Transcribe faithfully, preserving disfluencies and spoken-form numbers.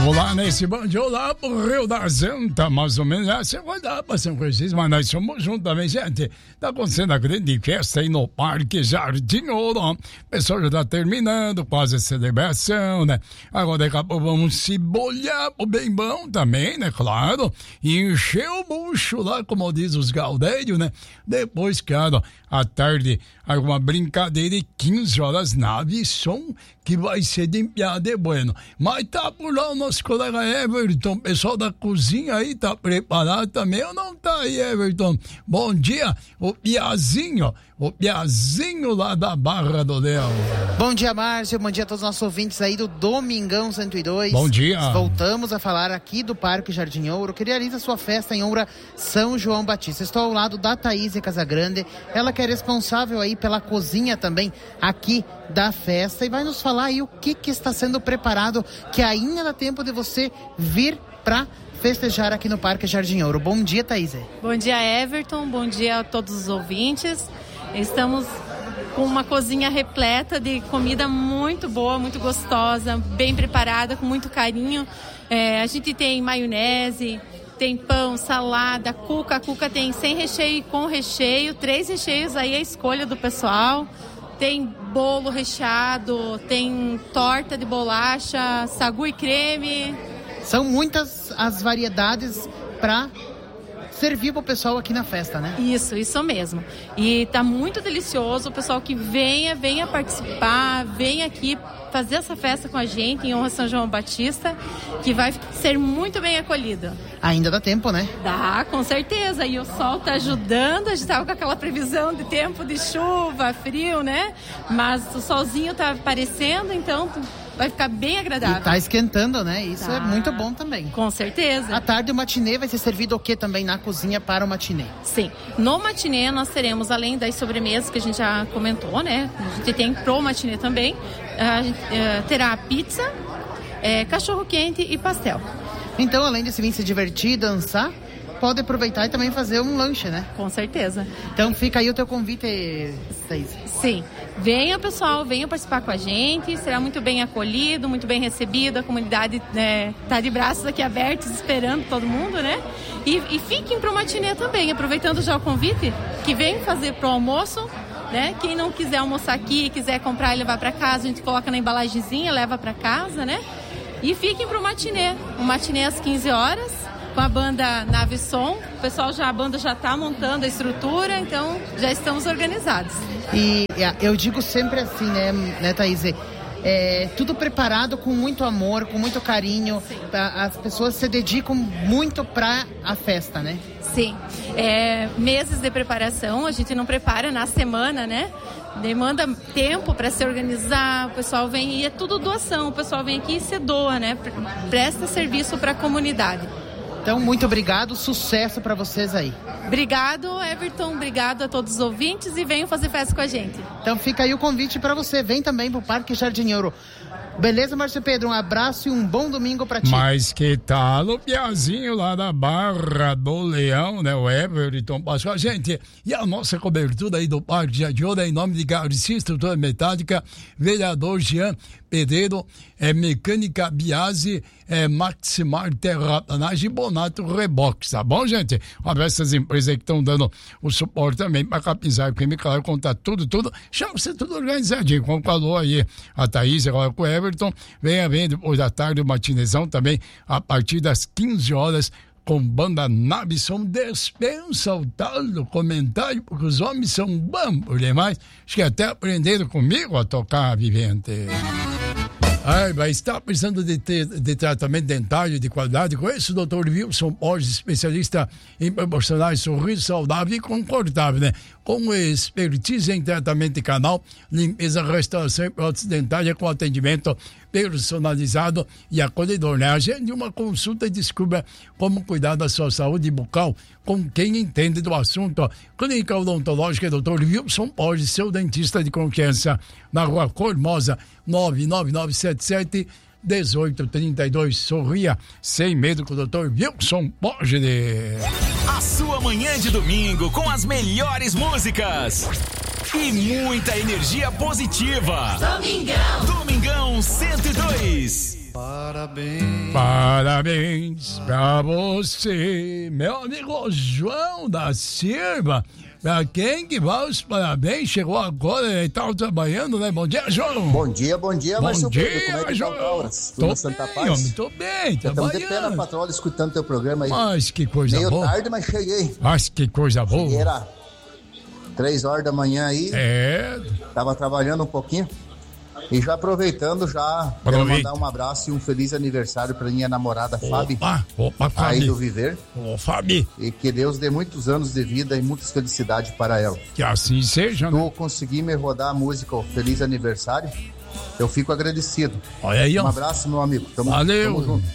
Vamos lá nesse bom dia lá pro Rio da Santa, mais ou menos. Ah, você vai dar pra São Francisco, mas nós somos juntos também, gente. Tá acontecendo a grande festa aí no Parque Jardim Ouro. O pessoal já tá terminando quase a celebração, né? Agora daqui a pouco vamos se bolhar pro bem bom também, né? Claro. E encher o bucho lá, como diz os gaudérios, né? Depois, claro, à tarde, alguma brincadeira e quinze horas nave som que vai ser de piada e bueno. Mas tá por lá o nosso colega Everton, pessoal da cozinha aí, tá preparado também ou não tá aí, Everton? Bom dia, o Piazinho, o Piazinho lá da Barra do Leão. Bom dia, Márcio, bom dia a todos os nossos ouvintes aí do Domingão cento e dois. Bom dia. Voltamos a falar aqui do Parque Jardim Ouro, que realiza sua festa em honra São João Batista. Estou ao lado da Thaísia Casagrande, ela que é responsável aí pela cozinha também aqui da festa e vai nos falar aí o que, que está sendo preparado, que ainda dá tempo de você vir para festejar aqui no Parque Jardim Ouro. Bom dia, Thaísia. Bom dia, Everton, bom dia a todos os ouvintes. Estamos com uma cozinha repleta de comida muito boa, muito gostosa, bem preparada, com muito carinho. É, a gente tem maionese, tem pão, salada, cuca. A cuca tem sem recheio e com recheio, três recheios aí à escolha do pessoal. Tem bolo recheado, tem torta de bolacha, sagu e creme. São muitas as variedades para servir para o pessoal aqui na festa, né? Isso, isso mesmo. E tá muito delicioso. O pessoal que venha, venha participar, venha aqui fazer essa festa com a gente em honra a São João Batista, que vai ser muito bem acolhido. Ainda dá tempo, né? Dá, com certeza. E o sol tá ajudando. A gente tava com aquela previsão de tempo de chuva, frio, né? Mas o solzinho tá aparecendo, então vai ficar bem agradável. E tá esquentando, né? Isso tá. É muito bom também. Com certeza. À tarde o matinê vai ser servido o que também na cozinha para o matinê? Sim. No matinê nós teremos, além das sobremesas que a gente já comentou, né? A gente tem pro matinê também. A gente uh, terá pizza, é, cachorro-quente e pastel. Então, além de se vir se divertir, dançar, pode aproveitar e também fazer um lanche, né? Com certeza. Então fica aí o teu convite, Thaísia. Sim. Venha, pessoal, venha participar com a gente. Será muito bem acolhido, muito bem recebido. A comunidade está né, de braços aqui abertos, esperando todo mundo, né? E, e fiquem para o matinê também, aproveitando já o convite, que vem fazer pro almoço, né? Quem não quiser almoçar aqui, quiser comprar e levar para casa, a gente coloca na embalagenzinha, leva para casa, né? E fiquem pro matinê. O matinê às quinze horas, com a banda Nave Som. O pessoal já, a banda já está montando a estrutura, então já estamos organizados. E eu digo sempre assim, né, né Thaís? É, tudo preparado com muito amor, com muito carinho. Tá? As pessoas se dedicam muito para a festa, né? Sim. É, meses de preparação, a gente não prepara na semana, né? Demanda tempo para se organizar, o pessoal vem e é tudo doação, o pessoal vem aqui e se doa, né? Presta serviço para a comunidade. Então, muito obrigado, sucesso para vocês aí. Obrigado, Everton, obrigado a todos os ouvintes e venham fazer festa com a gente. Então fica aí o convite para você, vem também pro Parque Jardim Ouro. Beleza, Márcio Pedro? Um abraço e um bom domingo pra ti. Mas que tal o Piazinho lá da Barra do Leão, né? O Everton passou a gente. E a nossa cobertura aí do Parque Jardim Ouro é em nome de Garcia Estrutura Metálica, vereador Jean Pedreiro, é Mecânica Biase, é Maximar Terraplanagem e Bonato Rebox, tá bom, gente? Um abraço essas empresas aí que estão dando o suporte também para Capinzar, porque me claro, contar tudo, tudo, chama você tudo organizadinho, como falou aí a Thaís, agora com o Everton, venha, venha, depois da tarde, o matinezão também, a partir das quinze horas, com banda Nave Som. Dispensa o tal do comentário, porque os homens são bons por demais, acho que até aprenderam comigo a tocar vivente. Ai, vai estar precisando de, ter, de tratamento dentário de qualidade? Conheço o doutor Wilson Borges, especialista em proporcionar sorriso saudável e confortável, né? Com expertise em tratamento de canal, limpeza, restauração e prótese dentária com atendimento personalizado e acolhedor, né? Agende uma consulta e descubra como cuidar da sua saúde bucal com quem entende do assunto. Clínica Odontológica doutor Wilson Borges, seu dentista de confiança, na Rua Formosa, nove nove nove sete sete um oito três dois. Sorria sem medo com o doutor Wilson Borges. A sua manhã de domingo com as melhores músicas e muita energia positiva. Domingão. Domingão cento e dois. Parabéns. Parabéns pra você, meu amigo João da Silva. Pra quem que vai os parabéns? Chegou agora, ele tá trabalhando, né? Bom dia, João. Bom dia, bom dia, Bom Márcio dia, Pedro. Como é que João. tá o Tauras? Tô Tudo bem, na Santa Paz? homem, tô bem, Estamos de pé na trabalhando. patrola escutando teu programa aí. Mas que coisa Meio boa. tarde, mas cheguei. Mas que coisa boa. Cheguei era três horas da manhã aí. É. Tava trabalhando um pouquinho. E já aproveitando, já quero Aproveita. mandar um abraço e um feliz aniversário pra minha namorada, Fábio. Opa, opa, Aí do Fabi. Viver. Ô, Fabi, E que Deus dê muitos anos de vida e muitas felicidades para ela. que assim seja, né? Tu conseguir me rodar a música, ó, Feliz Aniversário, eu fico agradecido. Olha aí, Um ó. abraço, meu amigo. Tamo, Valeu. tamo junto.